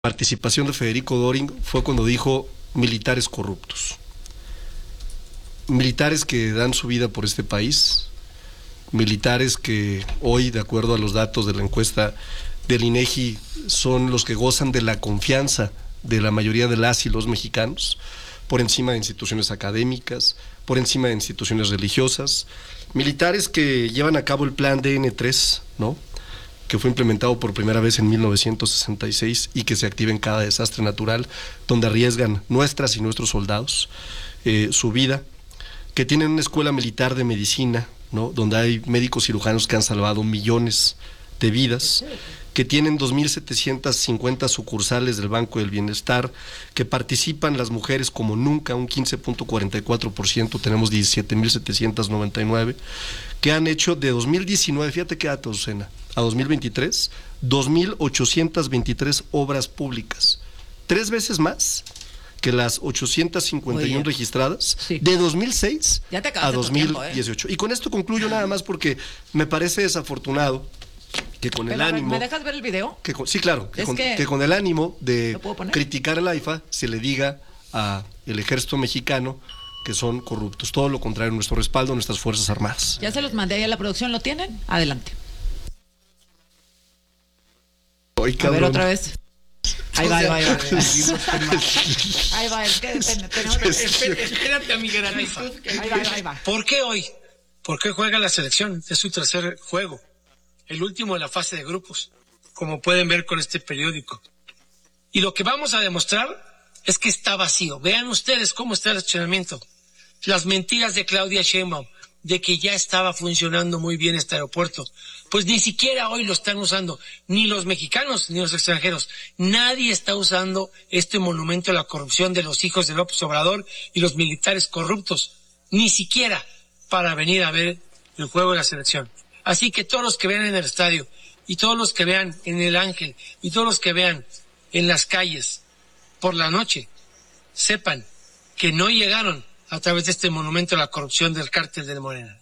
participación de Federico Doring fue cuando dijo militares corruptos. Militares que dan su vida por este país, militares que hoy, de acuerdo a los datos de la encuesta del INEGI, son los que gozan de la confianza de la mayoría de las y los mexicanos, por encima de instituciones académicas, por encima de instituciones religiosas, militares que llevan a cabo el plan DN3, ¿no?, que fue implementado por primera vez en 1966 y que se activa en cada desastre natural, donde arriesgan nuestras y nuestros soldados su vida, que tienen una escuela militar de medicina, ¿no?, donde hay médicos cirujanos que han salvado millones de vidas, que tienen 2.750 sucursales del Banco del Bienestar, que participan las mujeres como nunca, un 15.44%, tenemos 17.799, que han hecho de 2019, fíjate qué datos, Susana, a 2023, 2.823 obras públicas, 3 veces más que las 851 registradas, sí, de 2006 a 2018. Y con esto concluyo nada más porque me parece desafortunado que con el ánimo... ¿Me dejas ver el video? Sí, claro, que con el ánimo de criticar al AIFA se le diga al ejército mexicano que son corruptos. Todo lo contrario, nuestro respaldo a nuestras Fuerzas Armadas. Ya se los mandé ahí a la producción, ¿lo tienen? Adelante. Ay, a ver, otra vez. Ahí va. Ahí va, espérate, amiga. Ahí va. ¿Por qué hoy? ¿Por qué juega la selección? Es su tercer juego, el último de la fase de grupos, como pueden ver con este periódico. Y lo que vamos a demostrar es que está vacío. Vean ustedes cómo está el estacionamiento. Las mentiras de Claudia Sheinbaum, de que ya estaba funcionando muy bien este aeropuerto, pues ni siquiera hoy lo están usando, ni los mexicanos ni los extranjeros. Nadie está usando este monumento a la corrupción de los hijos de López Obrador y los militares corruptos, ni siquiera para venir a ver el juego de la selección. Así que todos los que vean en el estadio, y todos los que vean en el Ángel, y todos los que vean en las calles por la noche, sepan que no llegaron a través de este monumento a la corrupción del cártel de Morena.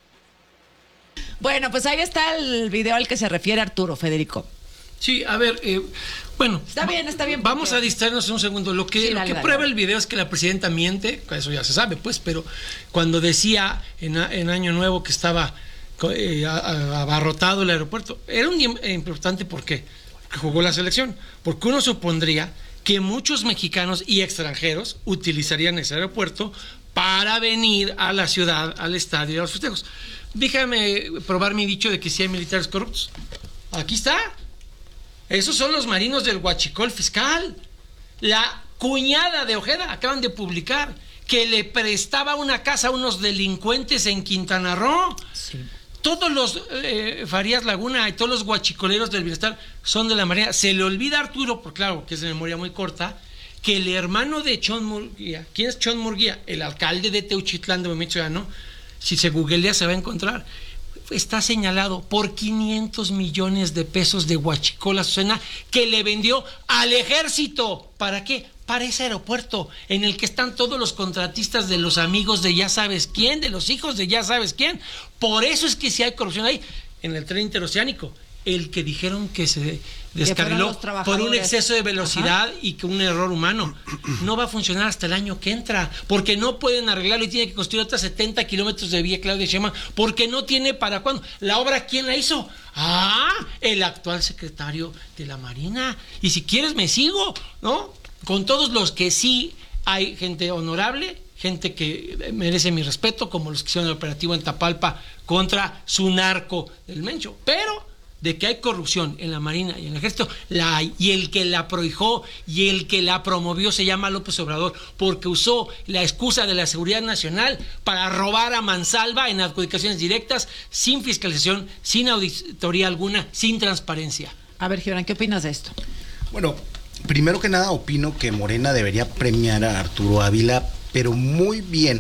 Bueno, pues ahí está el video al que se refiere Arturo, Federico. Sí, a ver, bueno. Está bien. Vamos a distraernos un segundo. Lo que prueba el video es que la presidenta miente, eso ya se sabe, pues, pero cuando decía en Año Nuevo que estaba abarrotado el aeropuerto, era un día importante. ¿Por qué? Porque jugó la selección. Porque uno supondría que muchos mexicanos y extranjeros utilizarían ese aeropuerto para venir a la ciudad, al estadio, a los festejos. Déjame probar mi dicho de que sí hay militares corruptos. Aquí está. Esos son los marinos del huachicol fiscal. La cuñada de Ojeda, acaban de publicar, que le prestaba una casa a unos delincuentes en Quintana Roo. Sí. Todos los Farías Laguna y todos los guachicoleros del bienestar son de la Marina. Se le olvida a Arturo, porque claro, que es de memoria muy corta, que el hermano de Chon Murguía, ¿quién es Chon Murguía? El alcalde de Teuchitlán de Movimiento Ciudadano, si se googlea se va a encontrar, está señalado por 500 millones de pesos de huachicol a Susana que le vendió al ejército. ¿Para qué? Para ese aeropuerto en el que están todos los contratistas de los amigos de ya sabes quién, de los hijos de ya sabes quién. Por eso es que si hay corrupción ahí. En el tren interoceánico, el que dijeron que se descarriló por un exceso de velocidad y que un error humano, no va a funcionar hasta el año que entra, porque no pueden arreglarlo y tiene que construir otras 70 kilómetros de vía Claudia Sheinbaum, porque no tiene para cuándo. ¿La obra quién la hizo? El actual secretario de la Marina. Y si quieres me sigo, ¿no? Con todos los que sí hay gente honorable, gente que merece mi respeto, como los que hicieron el operativo en Tapalpa contra su narco del Mencho. Pero de que hay corrupción en la Marina y en el Ejército, la hay. Y el que la prohijó y el que la promovió se llama López Obrador, porque usó la excusa de la seguridad nacional para robar a mansalva en adjudicaciones directas, sin fiscalización, sin auditoría alguna, sin transparencia. A ver, Gibran, ¿qué opinas de esto? Bueno, primero que nada opino que Morena debería premiar a Arturo Ávila, pero muy bien,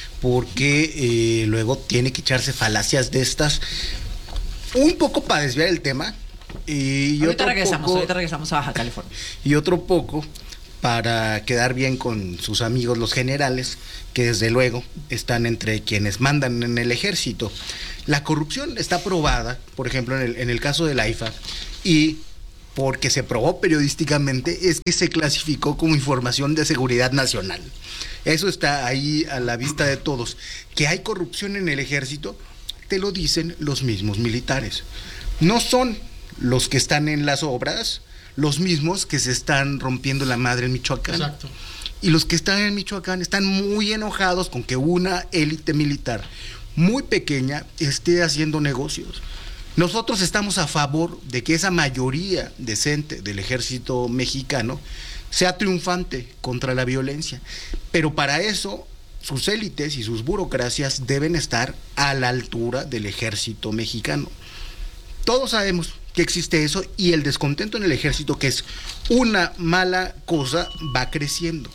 porque luego tiene que echarse falacias de estas, un poco para desviar el tema, y ahorita regresamos a Baja California. Y otro poco para quedar bien con sus amigos los generales, que desde luego están entre quienes mandan en el ejército. La corrupción está probada, por ejemplo, en el caso del AIFA, y porque se probó periodísticamente, es que se clasificó como información de seguridad nacional. Eso está ahí a la vista de todos. Que hay corrupción en el ejército, te lo dicen los mismos militares. No son los que están en las obras los mismos que se están rompiendo la madre en Michoacán. Exacto. Y los que están en Michoacán están muy enojados con que una élite militar muy pequeña esté haciendo negocios. Nosotros estamos a favor de que esa mayoría decente del ejército mexicano sea triunfante contra la violencia, pero para eso sus élites y sus burocracias deben estar a la altura del ejército mexicano. Todos sabemos que existe eso, y el descontento en el ejército, que es una mala cosa, va creciendo.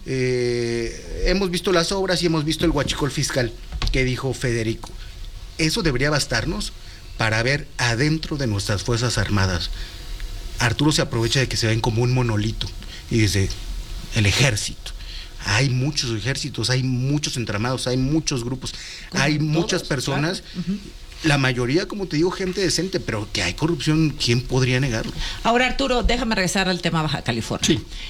Hemos visto las obras y hemos visto el huachicol fiscal que dijo Federico. Eso debería bastarnos para ver adentro de nuestras Fuerzas Armadas. Arturo se aprovecha de que se ven como un monolito y dice, el ejército. Hay muchos ejércitos, hay muchos entramados, hay muchos grupos, hay muchas personas, claro. La mayoría, como te digo, gente decente, pero que hay corrupción, ¿quién podría negarlo? Ahora, Arturo, déjame regresar al tema Baja California.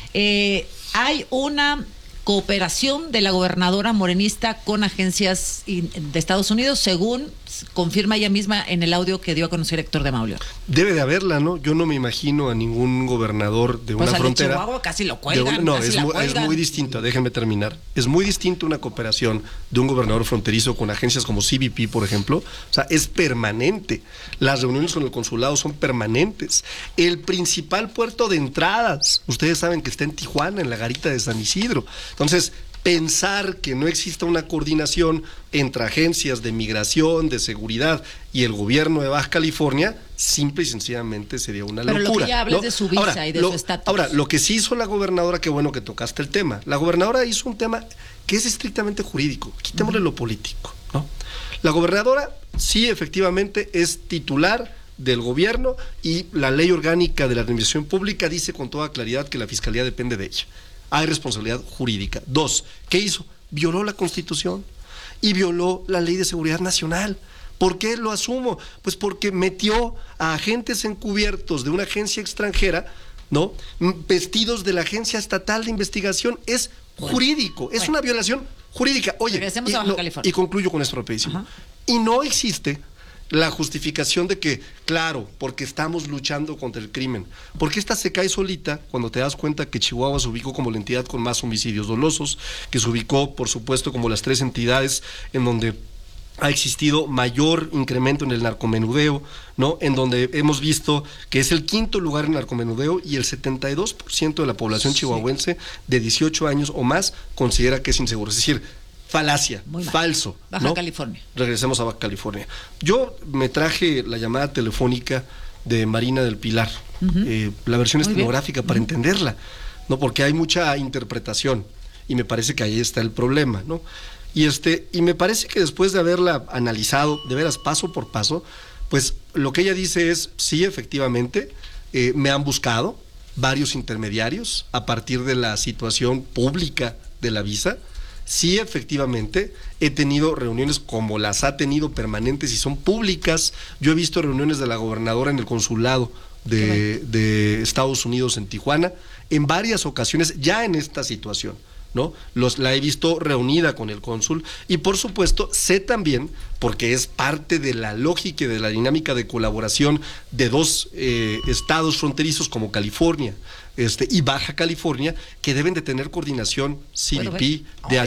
Sí. Hay una cooperación de la gobernadora morenista con agencias de Estados Unidos, según confirma ella misma en el audio que dio a conocer Héctor de Mauleón. Debe de haberla, ¿no? Yo no me imagino a ningún gobernador de una frontera. De Chihuahua casi lo cuelgan. Es muy distinto, déjenme terminar. Es muy distinto una cooperación de un gobernador fronterizo con agencias como CBP, por ejemplo. O sea, es permanente. Las reuniones con el consulado son permanentes. El principal puerto de entradas, ustedes saben que está en Tijuana, en la garita de San Isidro. Entonces, pensar que no exista una coordinación entre agencias de migración, de seguridad y el gobierno de Baja California, simple y sencillamente sería una locura. Pero lo que ella habla ¿no? es de su visa y de su estatus. Ahora, lo que sí hizo la gobernadora, qué bueno que tocaste el tema. La gobernadora hizo un tema que es estrictamente jurídico. Quitémosle lo político, ¿no? La gobernadora sí, efectivamente, es titular del gobierno, y la ley orgánica de la administración pública dice con toda claridad que la fiscalía depende de ella. Hay responsabilidad jurídica. 2, ¿qué hizo? Violó la Constitución y violó la Ley de Seguridad Nacional. ¿Por qué lo asumo? Pues porque metió a agentes encubiertos de una agencia extranjera, ¿no? Vestidos de la Agencia Estatal de Investigación. Es jurídico, es una violación jurídica. Oye, y concluyo con esto rapidísimo. Ajá. Y no existe la justificación de que, claro, porque estamos luchando contra el crimen, porque esta se cae solita cuando te das cuenta que Chihuahua se ubicó como la entidad con más homicidios dolosos, que se ubicó, por supuesto, como las 3 entidades en donde ha existido mayor incremento en el narcomenudeo, ¿no? En donde hemos visto que es el 5º lugar en narcomenudeo, y el 72% de la población chihuahuense de 18 años o más considera que es inseguro. Es decir, falacia, falso. Baja California. Regresemos a Baja California. Yo me traje la llamada telefónica de Marina del Pilar, la versión estenográfica para entenderla, ¿no? Porque hay mucha interpretación y me parece que ahí está el problema, ¿no? Y me parece que después de haberla analizado de veras paso por paso, pues lo que ella dice es, sí, efectivamente, me han buscado varios intermediarios a partir de la situación pública de la visa. Sí, efectivamente, he tenido reuniones como las ha tenido permanentes y son públicas. Yo he visto reuniones de la gobernadora en el consulado de Estados Unidos en Tijuana en varias ocasiones, ya en esta situación, ¿no? La he visto reunida con el cónsul, y por supuesto sé también, porque es parte de la lógica y de la dinámica de colaboración de 2 estados fronterizos como California y Baja California, que deben de tener coordinación CBP,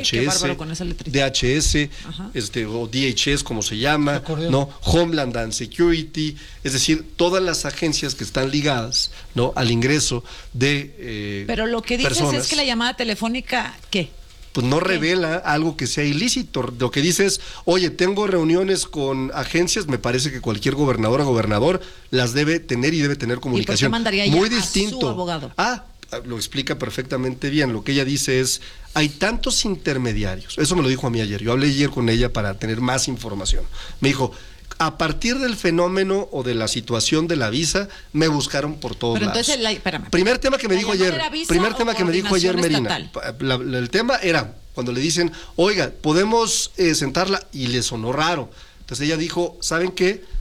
DHS, o DHS como se llama, ¿no? Homeland and Security, es decir, todas las agencias que están ligadas, ¿no?, al ingreso de Pero lo que dices es que la llamada telefónica, ¿qué? Pues no revela algo que sea ilícito. Lo que dice es, oye, tengo reuniones con agencias, me parece que cualquier gobernador las debe tener y debe tener comunicación. ¿Y por qué mandaría muy ella distinto a su abogado? Lo explica perfectamente bien. Lo que ella dice es, hay tantos intermediarios. Eso me lo dijo a mí ayer. Yo hablé ayer con ella para tener más información. Me dijo, a partir del fenómeno o de la situación de la visa, me buscaron por todos lados. Espérame. Primer tema que me dijo ayer, Marina. El tema era cuando le dicen, oiga, podemos sentarla, y le sonó raro. Entonces ella dijo, ¿saben qué?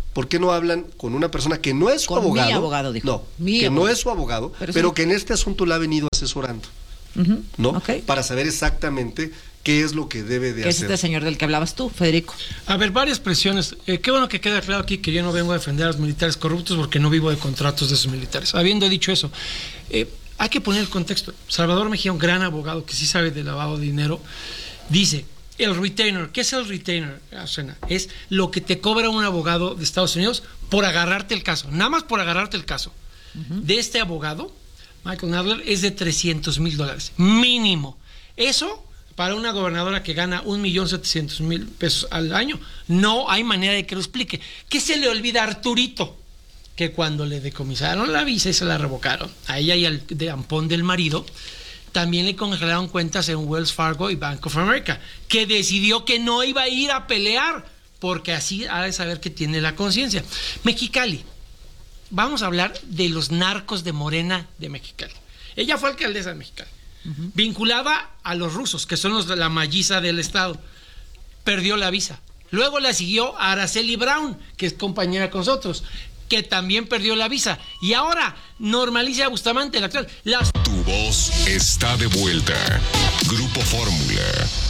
¿Por qué no hablan con una persona que no es su Con abogado? mi abogado, dijo. No, Mi que abogado. no es su abogado, Pero pero sí. que en este asunto la ha venido asesorando, ¿no? Ok. Para saber exactamente qué es lo que debe de Que es hacer. este señor del que hablabas tú, Federico. A ver, varias presiones. Qué bueno que queda claro aquí que yo no vengo a defender a los militares corruptos porque no vivo de contratos de esos militares. Habiendo dicho eso, hay que poner el contexto. Salvador Mejía, un gran abogado que sí sabe de lavado de dinero, dice, el retainer, ¿qué es el retainer, Azucena? Es lo que te cobra un abogado de Estados Unidos por agarrarte el caso, nada más por agarrarte el caso. De este abogado, Michael Nadler, es de $300,000, mínimo. Eso, para una gobernadora que gana $1,700,000 al año, no hay manera de que lo explique. ¿Qué se le olvida a Arturito? Que cuando le decomisaron la visa y se la revocaron, a ella y al de ampón del marido, también le congelaron cuentas en Wells Fargo y Bank of America, que decidió que no iba a ir a pelear, porque así ha de saber que tiene la conciencia. Mexicali, vamos a hablar de los narcos de Morena de Mexicali. Ella fue alcaldesa de Mexicali, vinculada a los rusos, que son los de la malliza del estado. Perdió la visa. Luego la siguió Araceli Brown, que es compañera con nosotros, que también perdió la visa. Y ahora, Normalicia Bustamante, la actual. Tu voz está de vuelta. Grupo Fórmula.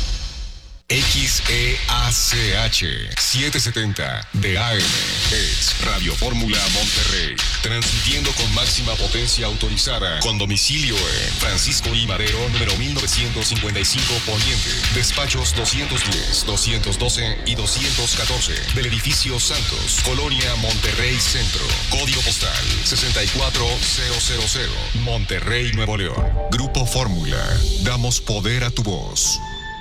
XEACH 770 de AM es Radio Fórmula Monterrey, transmitiendo con máxima potencia autorizada, con domicilio en Francisco I. Madero, número 1955 Poniente, despachos 210, 212 y 214 del edificio Santos, Colonia Monterrey Centro, código postal 64000, Monterrey, Nuevo León. Grupo Fórmula, damos poder a tu voz.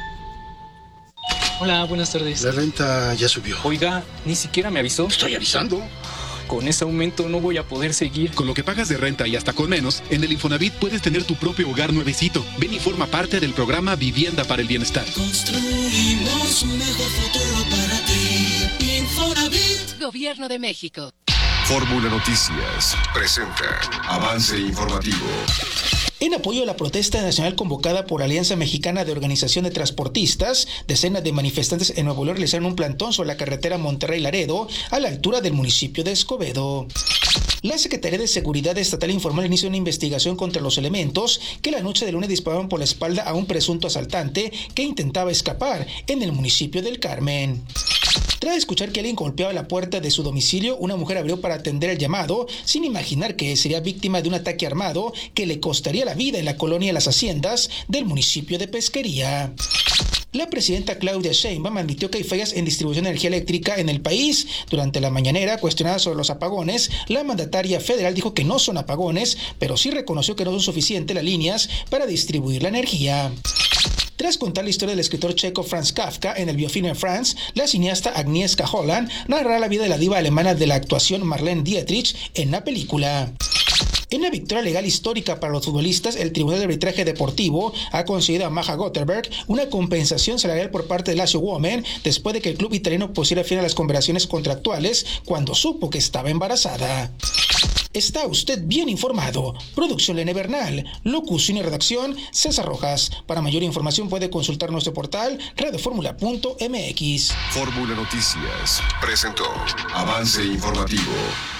Hola, buenas tardes. La renta ya subió. Oiga, ni siquiera me avisó. Estoy avisando. Con ese aumento no voy a poder seguir. Con lo que pagas de renta y hasta con menos, en el Infonavit puedes tener tu propio hogar nuevecito. Ven y forma parte del programa Vivienda para el Bienestar. Construimos un mejor futuro para ti. Infonavit. Gobierno de México. Fórmula Noticias presenta Avance Informativo. En apoyo a la protesta nacional convocada por Alianza Mexicana de Organización de Transportistas, decenas de manifestantes en Nuevo León realizaron un plantón sobre la carretera Monterrey-Laredo a la altura del municipio de Escobedo. La Secretaría de Seguridad Estatal informó al inicio de una investigación contra los elementos que la noche del lunes dispararon por la espalda a un presunto asaltante que intentaba escapar en el municipio del Carmen. Tras escuchar que alguien golpeaba la puerta de su domicilio, una mujer abrió para atender el llamado, sin imaginar que sería víctima de un ataque armado que le costaría la vida en la colonia Las Haciendas del municipio de Pesquería. La presidenta Claudia Sheinbaum admitió que hay fallas en distribución de energía eléctrica en el país. Durante la mañanera, cuestionada sobre los apagones, la mandataria federal dijo que no son apagones, pero sí reconoció que no son suficientes las líneas para distribuir la energía. Tras contar la historia del escritor checo Franz Kafka en el Biofilm en France, la cineasta Agnieszka Holland narrará la vida de la diva alemana de la actuación Marlene Dietrich en la película. En una victoria legal histórica para los futbolistas, el Tribunal de Arbitraje Deportivo ha concedido a Maja Gotterberg una compensación salarial por parte de Lazio Women después de que el club italiano pusiera fin a las conversaciones contractuales cuando supo que estaba embarazada. Está usted bien informado. Producción Lene Bernal. Locución y redacción César Rojas. Para mayor información puede consultar nuestro portal radioformula.mx. Fórmula Noticias presentó Avance Informativo.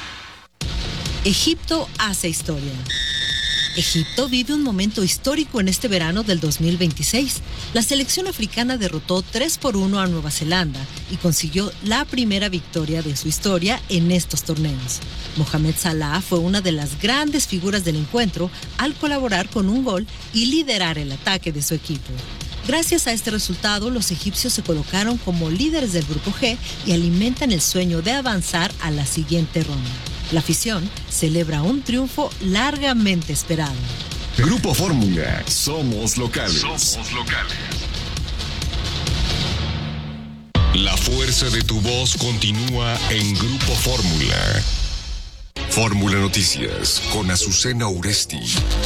Egipto hace historia. Egipto vive un momento histórico en este verano del 2026. La selección africana derrotó 3-1 a Nueva Zelanda y consiguió la primera victoria de su historia en estos torneos. Mohamed Salah fue una de las grandes figuras del encuentro al colaborar con un gol y liderar el ataque de su equipo. Gracias a este resultado, los egipcios se colocaron como líderes del Grupo G y alimentan el sueño de avanzar a la siguiente ronda. La afición celebra un triunfo largamente esperado. Grupo Fórmula, somos locales. Somos locales. La fuerza de tu voz continúa en Grupo Fórmula. Fórmula Noticias con Azucena Uresti.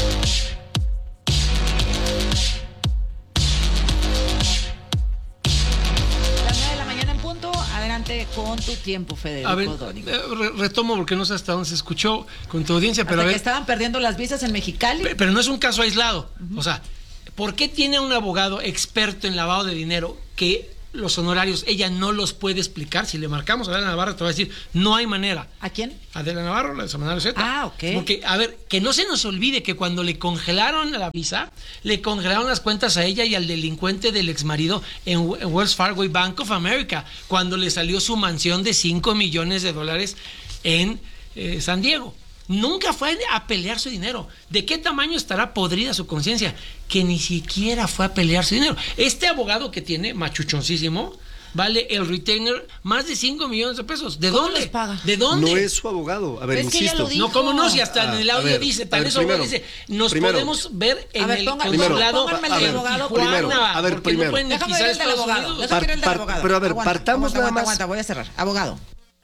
Con tu tiempo, Federico. A ver, retomo porque no sé hasta dónde se escuchó con tu audiencia, pero hasta a ver, que estaban perdiendo las visas en Mexicali. Pero no es un caso aislado. O sea, ¿por qué tiene un abogado experto en lavado de dinero que los honorarios, ella no los puede explicar. Si le marcamos a Adela Navarro, te va a decir, no hay manera. ¿A quién? Adela Navarro, la de Semanario Z. Ah, ok. Porque, a ver, que no se nos olvide que cuando le congelaron la visa, le congelaron las cuentas a ella y al delincuente del exmarido en Wells Fargo y Bank of America, cuando le salió su mansión de $5 millones en San Diego. Nunca fue a pelear su dinero. ¿De qué tamaño estará podrida su conciencia? Que ni siquiera fue a pelear su dinero. Este abogado que tiene, machuchoncísimo, vale el retainer más de $5 millones. ¿De dónde les paga? ¿De dónde? No es su abogado. A ver, Es que insisto. ya lo dijo. No, ¿cómo no? Si hasta en el audio a ver, dice, a tan ver, eso primero, dice, nos primero. podemos ver en A ver, el pónganme consulado el del en abogado, Tijuana, primero. A ver, porque primero. no pueden ni Déjame pisar ver el del Estados abogado. Unidos. Déjame ver el del abogado. Pero a ver, Aguanta, partamos nada más. Aguanta, voy a cerrar. Abogado.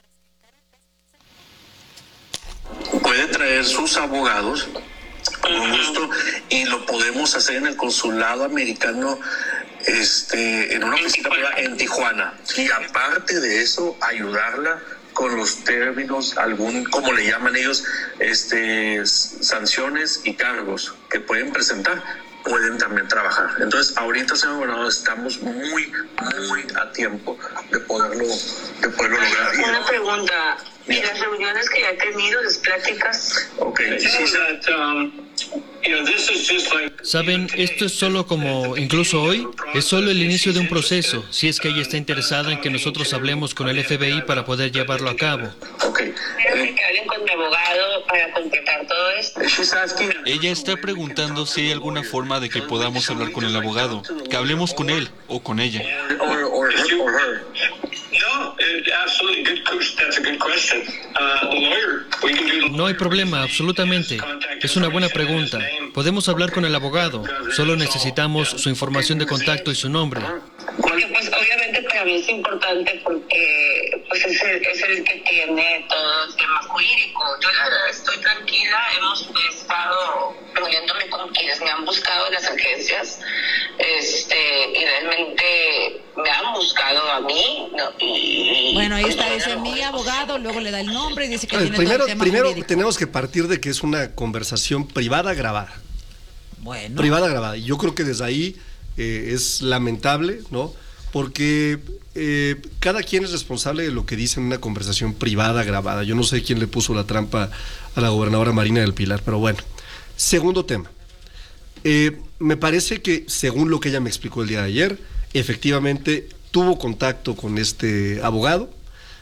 Puede traer sus abogados con gusto y lo podemos hacer en el consulado americano, en una oficina en Tijuana. Y aparte de eso, ayudarla con los términos, como le llaman ellos, sanciones y cargos que pueden presentar, pueden también trabajar. Entonces, ahorita, señor gobernador, estamos muy a tiempo de poderlo lograr. Una pregunta. ¿Y las reuniones que ya he tenido, las pláticas? Saben, esto es solo como, incluso hoy, es solo el inicio de un proceso, si es que ella está interesada en que nosotros hablemos con el FBI para poder llevarlo a cabo. Quiero que hablen con mi abogado para completar todo esto. Ella está preguntando si hay alguna forma de que podamos hablar con el abogado, que hablemos con él o con ella. No hay problema, absolutamente. Es una buena pregunta. Podemos hablar con el abogado. Solo necesitamos su información de contacto y su nombre. Porque pues obviamente para mí es importante porque pues es el que tiene todo el tema jurídico. Yo la verdad estoy tranquila, hemos estado reuniéndome con quienes me han buscado en las agencias, y realmente me han buscado a mí, ¿no? Bueno, ahí está, dice mi abogado, luego le da el nombre y dice que tiene primero, todo el tema primero jurídico. tenemos que partir de que es una conversación privada grabada. Bueno. Privada grabada. Y yo creo que desde ahí es lamentable, ¿no? Porque cada quien es responsable de lo que dice en una conversación privada grabada. Yo no sé quién le puso la trampa a la gobernadora Marina del Pilar, pero bueno. Segundo tema. Me parece que, según lo que ella me explicó el día de ayer, efectivamente tuvo contacto con este abogado,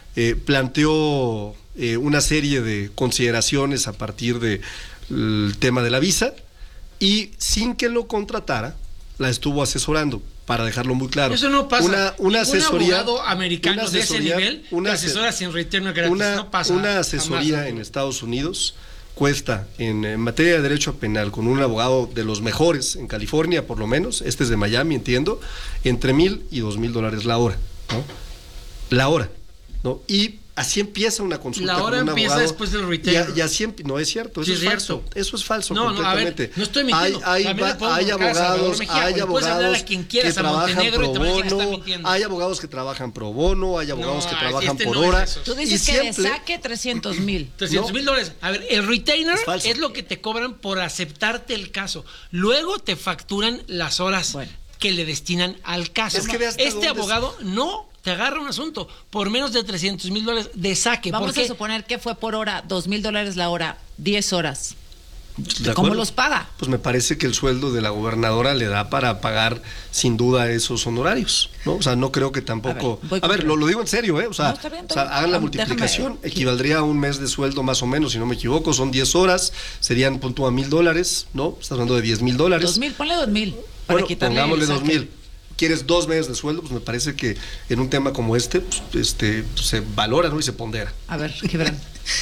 planteó una serie de consideraciones a partir del tema de la visa y sin que lo contratara, la estuvo asesorando, para dejarlo muy claro. Eso no pasa. Una asesoría, abogado americano de ese nivel te asesora sin retorno gratis. No pasa. Una asesoría jamás en Estados Unidos cuesta, en materia de derecho penal, con un abogado de los mejores en California, por lo menos, este es de Miami, entiendo, entre $1,000 y $2,000 la hora, ¿no? La hora, ¿no? Y así empieza una consulta. La hora con un empieza abogado, después del retainer. Y así no es cierto, eso Sí, es falso. Eso es falso completamente. A ver, no estoy mintiendo. Hay abogados que trabajan pro bono, hay abogados que trabajan pro bono, hay abogados que trabajan por hora. Tú dices que le saque $300,000. $300,000. A ver, el retainer es lo que te cobran por aceptarte el caso. Luego te facturan las horas que le destinan al caso. Es que este abogado no te agarra un asunto por menos de $300,000 de saque. Vamos a suponer que fue por hora, $2,000 la hora, 10 horas. ¿Cómo ¿Cómo los paga? Pues me parece que el sueldo de la gobernadora le da para pagar sin duda esos honorarios, ¿no? O sea, no creo que tampoco... A ver, lo digo en serio, ¿eh? O sea, hagan la multiplicación, equivaldría a un mes de sueldo más o menos, si no me equivoco, son 10 horas, serían punto a $1,000, ¿no? Estás hablando de $10,000. $2,000, ponle $2,000. Bueno, pongámosle $2,000. ¿Quieres 2 meses de sueldo? Pues me parece que en un tema como este, pues, se valora, ¿no? Y se pondera. A ver, Gibran.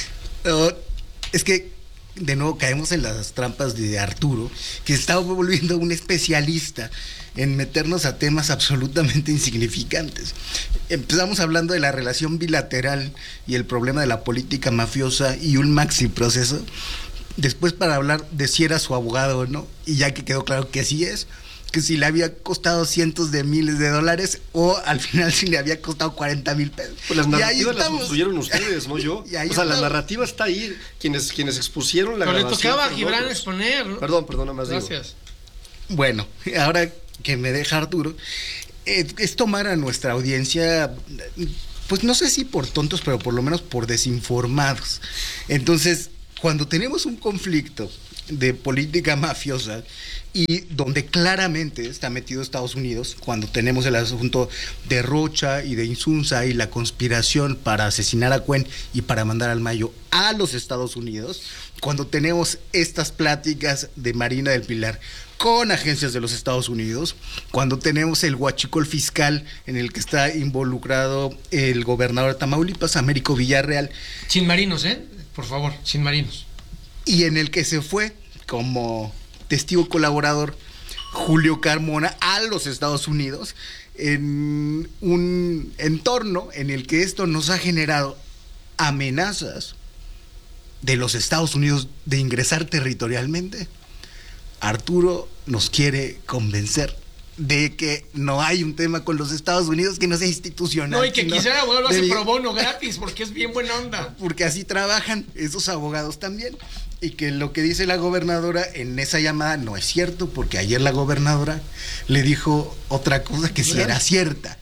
Es que, de nuevo, caemos en las trampas de Arturo, que está volviendo un especialista en meternos a temas absolutamente insignificantes. Empezamos hablando de la relación bilateral y el problema de la política mafiosa y un maxi proceso. Después para hablar de si era su abogado o no, y ya que quedó claro que sí es, que si le había costado cientos de miles de dólares o al final si le había costado 40,000 pesos. Pues las narrativas las construyeron ustedes, no yo. O sea, la narrativa está ahí, quienes expusieron la grabación. Le tocaba a Gibran exponer, ¿no? Perdón, más. Gracias. Bueno, ahora que me deja Arturo, es tomar a nuestra audiencia, pues no sé si por tontos, pero por lo menos por desinformados. Entonces, cuando tenemos un conflicto de política mafiosa y donde claramente está metido Estados Unidos, cuando tenemos el asunto de Rocha y de Insunza y la conspiración para asesinar a Cuen y para mandar al Mayo a los Estados Unidos, cuando tenemos estas pláticas de Marina del Pilar con agencias de los Estados Unidos, cuando tenemos el huachicol fiscal en el que está involucrado el gobernador de Tamaulipas, Américo Villarreal. Sin marinos, por favor, sin marinos. Y en el que se fue como testigo colaborador Julio Carmona a los Estados Unidos, en un entorno en el que esto nos ha generado amenazas de los Estados Unidos de ingresar territorialmente. Arturo nos quiere convencer de que no hay un tema con los Estados Unidos que no sea institucional. No, y que quisiera abogado hace pro bono gratis, porque es bien buena onda. Porque así trabajan esos abogados también. Y que lo que dice la gobernadora en esa llamada no es cierto, porque ayer la gobernadora le dijo otra cosa que sí era cierta.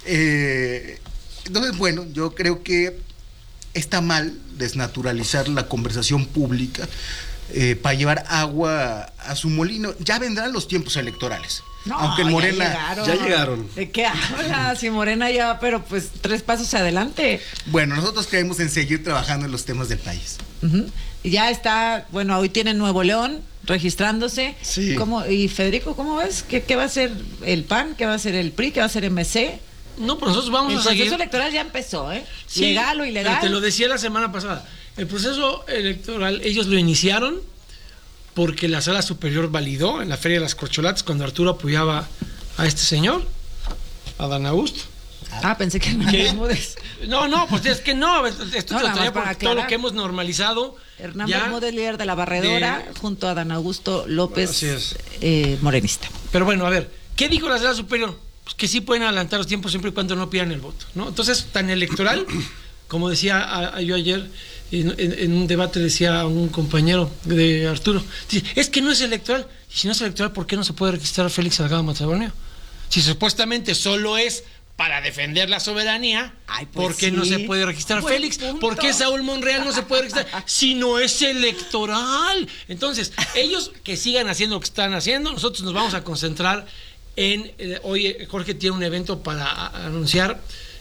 Entonces, bueno, yo creo que está mal desnaturalizar la conversación pública para llevar agua a su molino. Ya vendrán los tiempos electorales. No, aunque en Morena ya llegaron. ¿De qué hablas? Si Morena ya, pero pues 3 pasos adelante. Bueno, nosotros creemos en seguir trabajando en los temas del país. Ya está, bueno, hoy tienen Nuevo León registrándose. Sí. Y Federico, ¿cómo ves? ¿Qué va a ser el PAN? ¿Qué va a ser el PRI? ¿Qué va a ser MC? No, pues nosotros vamos a seguir. El proceso electoral ya empezó, Sí, legal o ilegal. Te lo decía la semana pasada. El proceso electoral, ellos lo iniciaron porque la Sala Superior validó en la Feria de las Corcholatas cuando Arturo apoyaba a este señor, a Dan Augusto. Pensé que no. No, pues es que no, esto te lo traía por todo lo que hemos normalizado. Hernán Bermúdez, líder de la barredora, junto a Dan Augusto López, morenista. Pero bueno, a ver, ¿qué dijo la Sala Superior? Pues que sí pueden adelantar los tiempos siempre y cuando no pidan el voto, ¿no? Entonces, tan electoral, como decía yo ayer, en un debate decía a un compañero de Arturo, dice, es que no es electoral. Y si no es electoral, ¿por qué no se puede registrar a Félix Salgado Macedonio? Si supuestamente solo es para defender la soberanía, ¿por qué no se puede registrar a Félix? ¿Por qué Saúl Monreal no se puede registrar si no es electoral? Entonces, ellos que sigan haciendo lo que están haciendo, nosotros nos vamos a concentrar en hoy Jorge tiene un evento para anunciar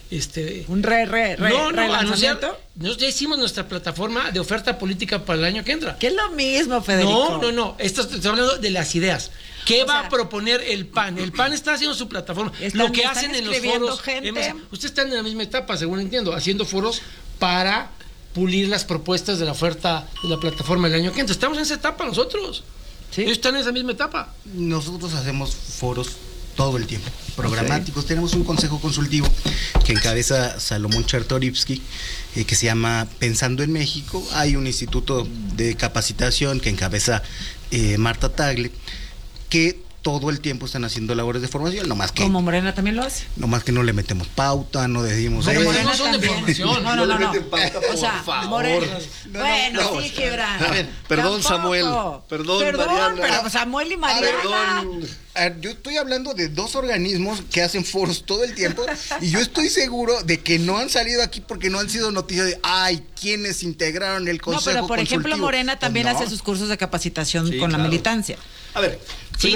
anunciar. Nosotros ya hicimos nuestra plataforma de oferta política para el año que entra. Que es lo mismo, Federico. No. Estoy hablando de las ideas. ¿Qué va a proponer el PAN? El PAN está haciendo su plataforma. Lo que hacen en los foros. Ustedes están en la misma etapa, según entiendo, haciendo foros para pulir las propuestas de la oferta de la plataforma del año que entra. Estamos en esa etapa nosotros. ¿Sí? Ellos están en esa misma etapa. Nosotros hacemos foros todo el tiempo, programáticos. Tenemos un consejo consultivo que encabeza Salomón Chertorivsky, que se llama Pensando en México. Hay un instituto de capacitación que encabeza Marta Tagle, que todo el tiempo están haciendo labores de formación, no más que... Como Morena también lo hace. No más que no le metemos pauta, no decimos... Pero Morena no son de formación. No. le meten pauta, por favor. Morena... sí, Gibran. A ver, perdón, Tampoco. Samuel. Perdón, Mariana. Pero Samuel y Mariana... Yo estoy hablando de 2 organismos que hacen foros todo el tiempo y yo estoy seguro de que no han salido aquí porque no han sido noticias de quienes integraron el consejo consultivo. No, pero por ejemplo Morena también hace sus cursos de capacitación con la militancia. A ver, sí,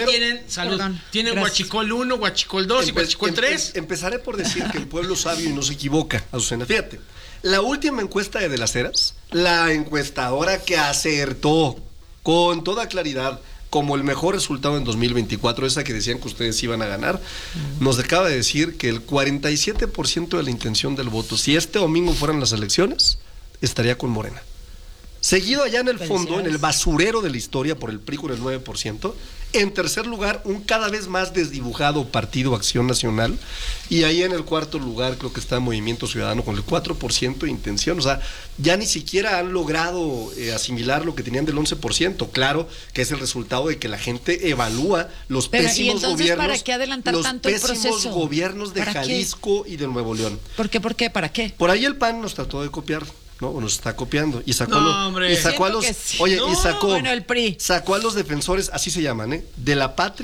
tienen Huachicol 1, Huachicol 2 y Huachicol 3. Empezaré por decir que el pueblo sabio y no se equivoca, Azucena. Fíjate, la última encuesta de las Heras, la encuestadora que acertó con toda claridad como el mejor resultado en 2024, esa que decían que ustedes iban a ganar, nos acaba de decir que el 47% de la intención del voto, si este domingo fueran las elecciones, estaría con Morena. Seguido allá en el fondo, en el basurero de la historia por el PRI con el 9%, en tercer lugar, un cada vez más desdibujado Partido Acción Nacional, y ahí en el cuarto lugar creo que está Movimiento Ciudadano con el 4% de intención. O sea, ya ni siquiera han logrado asimilar lo que tenían del 11%. Claro que es el resultado de que la gente evalúa los pésimos gobiernos, ¿para qué adelantar tanto el proceso? Gobiernos de Jalisco y de Nuevo León. ¿Por qué? ¿Para qué? Por ahí el PAN nos trató de copiar, ¿no? O nos está copiando y sacó el PRI sacó a los defensores, así se llaman, de la patria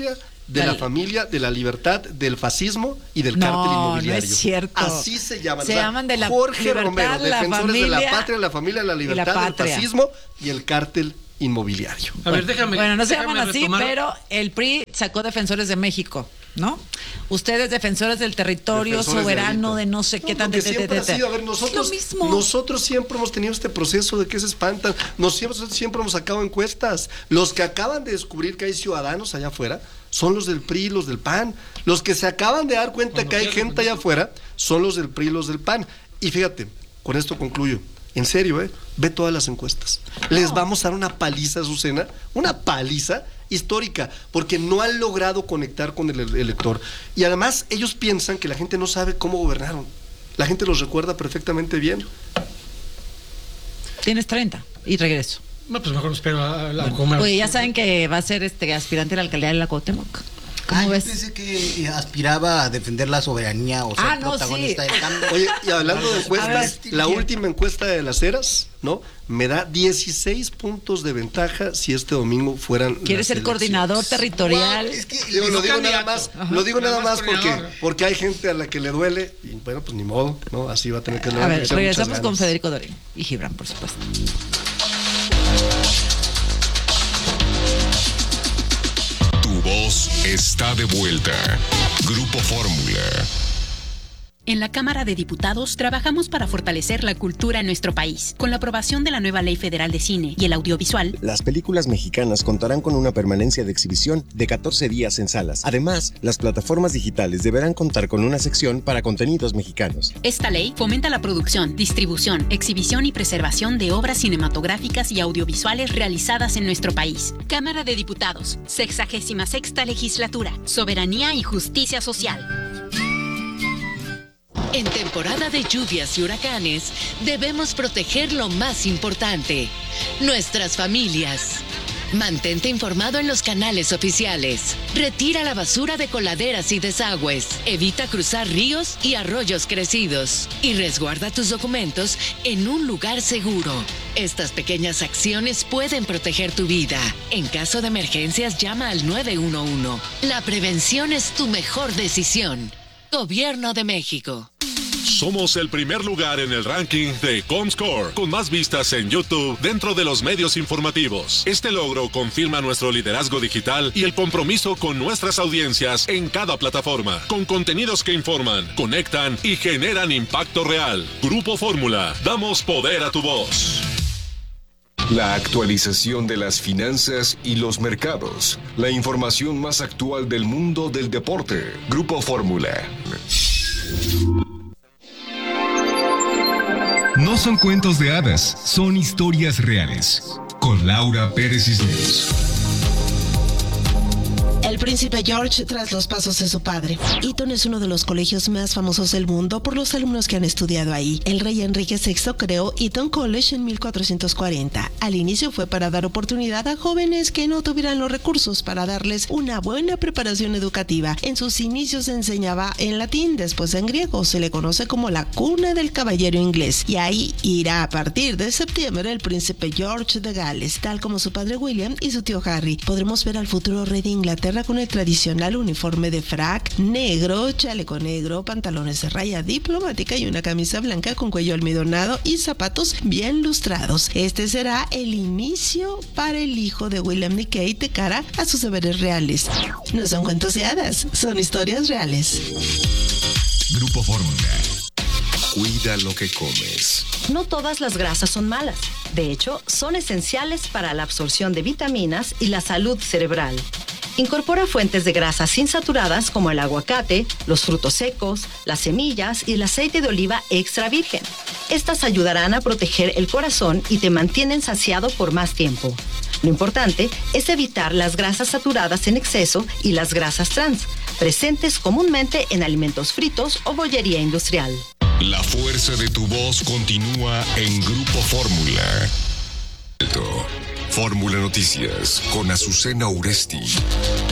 de la familia, de la libertad, del fascismo y del cártel inmobiliario. No es cierto. Así se llaman. Se llaman de la Jorge libertad, Romero, defensores de la patria, la familia, la libertad, el fascismo y el cártel inmobiliario. A ver, déjame. Bueno, no se llaman así, retomar. pero el PRI sacó Defensores de México, ¿no? Ustedes defensores del territorio Defensores soberano de no sé qué tan... Siempre ha sido, a ver, nosotros siempre hemos tenido este proceso de que se espantan. Nosotros siempre hemos sacado encuestas. Los que acaban de descubrir que hay ciudadanos allá afuera son los del PRI, los del PAN. Los que se acaban de dar cuenta que hay gente allá afuera son los del PRI, los del PAN. Y fíjate, con esto concluyo. En serio, ve todas las encuestas. Les vamos a dar una paliza, Azucena, una paliza histórica, porque no han logrado conectar con el elector. Y además ellos piensan que la gente no sabe cómo gobernaron. La gente los recuerda perfectamente bien. Tienes 30 y regreso. No, pues mejor espero a comer. Oye, ya saben que va a ser aspirante a la alcaldía de la Cuauhtémoc. ¿Cómo ves? Yo pensé que aspiraba a defender la soberanía o ser protagonista del cambio. Oye, y hablando de encuestas, la última encuesta de las Heras, ¿no? Me da 16 puntos de ventaja si este domingo fueran. ¿Quieres ser coordinador territorial? Es que lo digo nada más porque hay gente a la que le duele y bueno, pues ni modo, ¿no? Así va a tener que A ver, regresamos con Federico Dorín y Gibran, por supuesto. Tu voz está de vuelta. Grupo Fórmula. En la Cámara de Diputados trabajamos para fortalecer la cultura en nuestro país. Con la aprobación de la nueva Ley Federal de Cine y el Audiovisual, las películas mexicanas contarán con una permanencia de exhibición de 14 días en salas. Además, las plataformas digitales deberán contar con una sección para contenidos mexicanos. Esta ley fomenta la producción, distribución, exhibición y preservación de obras cinematográficas y audiovisuales realizadas en nuestro país. Cámara de Diputados, 66ª Legislatura, Soberanía y Justicia Social. En temporada de lluvias y huracanes, debemos proteger lo más importante, nuestras familias. Mantente informado en los canales oficiales. Retira la basura de coladeras y desagües. Evita cruzar ríos y arroyos crecidos. Y resguarda tus documentos en un lugar seguro. Estas pequeñas acciones pueden proteger tu vida. En caso de emergencias, llama al 911. La prevención es tu mejor decisión. Gobierno de México. Somos el primer lugar en el ranking de Comscore, con más vistas en YouTube dentro de los medios informativos. Este logro confirma nuestro liderazgo digital y el compromiso con nuestras audiencias en cada plataforma, con contenidos que informan, conectan y generan impacto real. Grupo Fórmula, damos poder a tu voz. La actualización de las finanzas y los mercados. La información más actual del mundo del deporte. Grupo Fórmula. No son cuentos de hadas, son historias reales. Con Laura Pérez Cisneros. El príncipe George tras los pasos de su padre. Eton es uno de los colegios más famosos del mundo por los alumnos que han estudiado ahí. El rey Enrique VI creó Eton College en 1440. Al inicio fue para dar oportunidad a jóvenes que no tuvieran los recursos para darles una buena preparación educativa. En sus inicios se enseñaba en latín, después en griego. Se le conoce como la cuna del caballero inglés. Y ahí irá a partir de septiembre el príncipe George de Gales, tal como su padre William y su tío Harry. Podremos ver al futuro rey de Inglaterra con el tradicional uniforme de frac negro, chaleco negro, pantalones de raya diplomática y una camisa blanca con cuello almidonado y zapatos bien lustrados. Este será el inicio para el hijo de William y Kate de cara a sus deberes reales. No son cuentos de hadas, son historias reales. Grupo Fórmula. Cuida lo que comes. No todas las grasas son malas. De hecho, son esenciales para la absorción de vitaminas y la salud cerebral. Incorpora fuentes de grasas insaturadas como el aguacate, los frutos secos, las semillas y el aceite de oliva extra virgen. Estas ayudarán a proteger el corazón y te mantienen saciado por más tiempo. Lo importante es evitar las grasas saturadas en exceso y las grasas trans, presentes comúnmente en alimentos fritos o bollería industrial. La fuerza de tu voz continúa en Grupo Fórmula. Fórmula Noticias con Azucena Uresti.